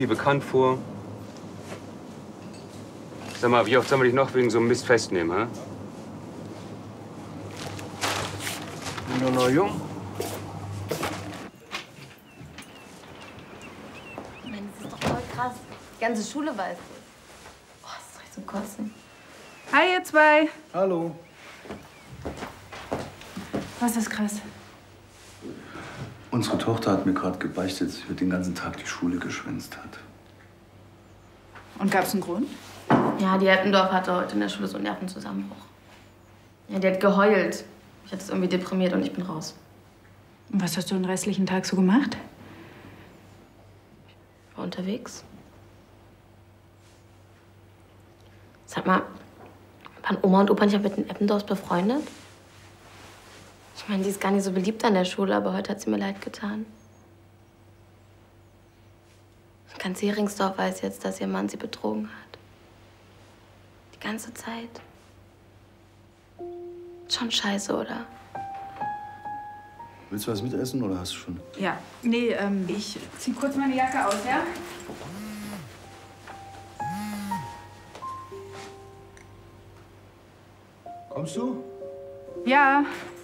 die bekannt vor. Sag mal, wie oft soll man dich noch wegen so einem Mist festnehmen, hä? Ich bin doch noch jung. Mann, das ist doch voll krass. Die ganze Schule weiß das. Boah, das ist doch echt zum Kotzen. Hi, ihr zwei. Hallo. Was ist krass? Unsere Tochter hat mir gerade gebeichtet, dass sie den ganzen Tag die Schule geschwänzt hat. Und gab's einen Grund? Ja, die Eppendorf hatte heute in der Schule so einen Nervenzusammenbruch. Ja, die hat geheult. Ich hatte es irgendwie deprimiert und ich bin raus. Und was hast du den restlichen Tag so gemacht? Ich war unterwegs. Sag mal, waren Oma und Opa nicht auch mit den Eppendorfs befreundet? Ich meine, die ist gar nicht so beliebt an der Schule, aber heute hat sie mir leid getan. Ganz Heringsdorf weiß jetzt, dass ihr Mann sie betrogen hat. Die ganze Zeit. Schon scheiße, oder? Willst du was mitessen oder hast du schon? Ja. Nee, ich zieh kurz meine Jacke aus, ja? Kommst du? Ja.